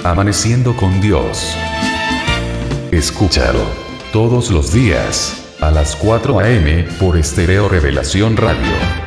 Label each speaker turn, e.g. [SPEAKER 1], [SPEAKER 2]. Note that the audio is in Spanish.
[SPEAKER 1] Amaneciendo con Dios. Escúchalo todos los días a las 4 a.m. por Estéreo Revelación Radio.